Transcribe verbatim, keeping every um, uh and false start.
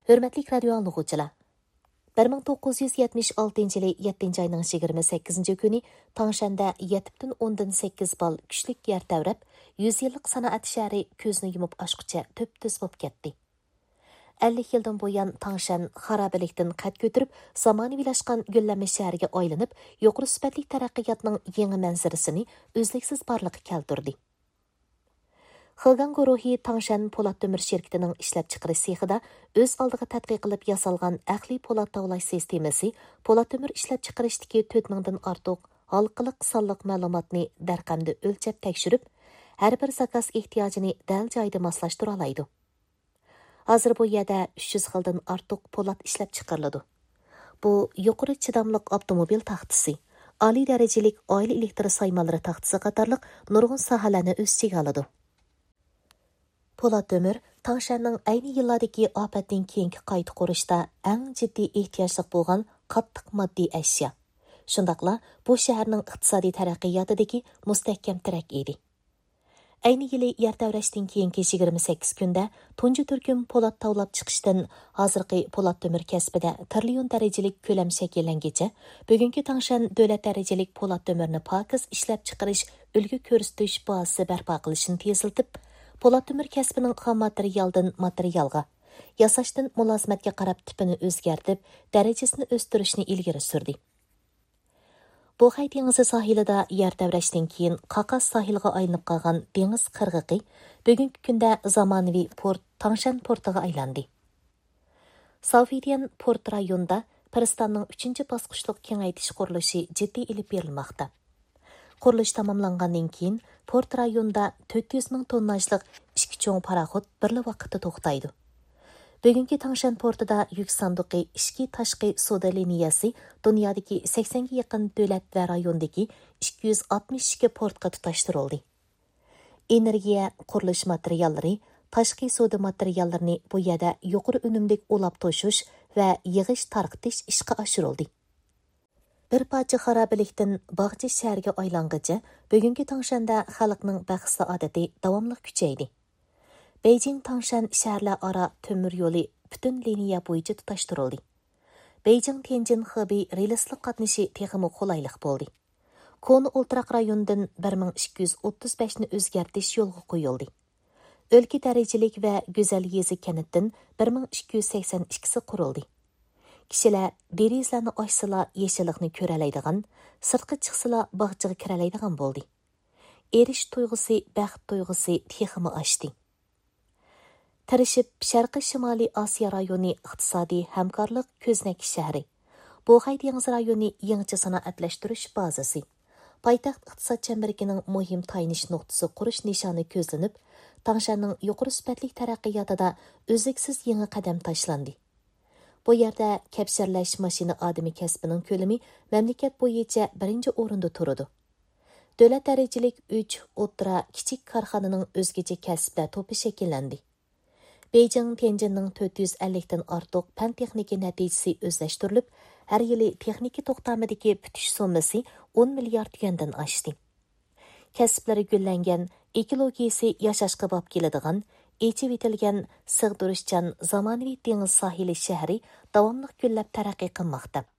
Hürmetlik radio anlıqçılar. bir ming to'qqiz yuz yetmish oltinchi yili yettinchi ayning yigirma sakkizinchi kuni Tangshan'da yetti butun o'ndan sakkiz bal kuchlik yer tavrab, yuz yillik sanoat shahri ko'zni yumib ochqicha to'p-to'z bo'lib ketdi. ellik yildan buyon Tangshan xarobalikdan qad ko'tarib, zamonaviylashgan gullanma shahriga aylanib, yuqori sifatli taraqqiyotning yangi manzarasini uzluksiz barliqqa keltirdi. Xilgan guruhi Tangshan Polat Tömür şirketining ishlab chiqarish sexida o'z oldiga tadqiq qilib yasalgan aqliy po'lat tavlash sistemasi Polat Tömür ishlab chiqarishdagi to'rt mingdan ortiq halqiliq sonliq ma'lumotni darqamda o'lchab tekshirib, har bir zakaz ehtiyojini dal joyida moslashtira oladi. Hozir bu yerda uch yuz xildan ortiq po'lat ishlab chiqariladi. Bu yuqori chidamliq avtomobil taxtasi, oliy darajalik oila elektr saymalari taxtasi qatorliq nurg'un sohalarni o'z ichiga oladi. Polat Tömür, Tangshanning ayni yillardagi ofatdan keyingi qayta qurishda eng jiddiy ehtiyojli bo'lgan qattiq moddiy ashyo. Shundaqla bu shaharning iqtisodiy taraqqiyotidagi mustahkam tirak edi. Ayni yili yer davrashdan keyingi yigirma sakkiz kunda tunji turkum po'lat tavlab chiqishdan hozirgi Polat Tömür kasbida trillion darajalik ko'lam shakllangicha, bugungi Tangshan davlat darajalik Polat Tömürni pokiz ishlab chiqarish ulgu ko'rsatish bazasi barpo qilishini teziltib, Polat Tömür kasbining xom materialdan materialga, yasashdan mulozimatga qarab tipini o'zgartib, darajasini o'stirishni ilgari surdi. Bu Xay dengizi sohilida yer davrashdan keyin Qaqas sohilga aylanib qolgan dengiz qirg'iqi bugungi kunda zamonaviy port Tangshan portiga aylandi. Safidian port rayonida Piristonning uchinchi bosqichlik kengaytirish qurilishi jiddiy ilib berilmoqda. Qurilish tamomlangandan keyin port rayonida to'rt yuz ming tonnajlik ikki cho'ng paraxod birli vaqtda to'xtaydi. Bugungi Tangshan portida yuk sanduqi ishki tashqi savdo liniyasi dunyodagi saksonga yaqin davlat va rayondagi ikki yuz oltmish ikki portga tutashtirildi. Energiya, qurilish materiallari, tashqi savdo materiallarini bu yerda yuqori unumli ulab to'shish va yig'ish tarqitish ishga oshirildi. Bir parcha xarobalikdan bog'cha shaharga aylangacha bugungi Tangshanda xalqning baxt saodati davomli kuchaydi. Beijing Tangshan shaharlar aro temir yo'li butun liniya bo'yicha tutashtirildi. Beijing Tianjin Hebei relsli qatnashi texnik qulaylik bo'ldi. Koni o'ltiraq rayonidan bir ming ikki yuz o'ttiz besh ni o'zgartish yo'lga qo'yildi. O'lka darajalik va go'zal yezi kanatdan bir ming ikki yuz sakson ikki si qurildi. Kishilar derizlarni ochsalar yeshillikni ko'ralaydigan, sirtqa chiqsalar bog'chaga kiralaydigan bo'ldi. Erish tuyg'usi, baxt tuyg'usi texmi oshdi. Tirishib Sharqiy Shimoliy Osiyo rayoni iqtisodiy hamkorlik ko'znak shahri. Boxay dengiz rayoni yangicha sanoatlashtirish bazasi. Poytaxt iqtisod chambarining muhim tayinish nuqtasi qurish nishoni ko'zlanib, Tangshanning yuqori sifatli taraqqiyotida o'zliksiz yangi qadam tashlandi. Bu yerda kapsarlash mashina odami kasbining ko'lami mamlakat bo'yicha birinchi o'rinda turadi. Davlat darajalik uch o'ttira kichik korxonaning o'zgacha kasblar to'pi shakllandi. Beijing Tianjinning to'rt yuz ellik dan ortiq fan texnika natijasi o'zlashtirilib, har yili texnika to'xtamidagi bitish summasi o'n milliard yuandan oshdi. Kasblari gullangan, ekologiyasi yashashga bop keladigan, echib etilgan sig'dirishchan zamonaviy dengiz sohili shahri davomli gullab taraqqiy qilmoqda.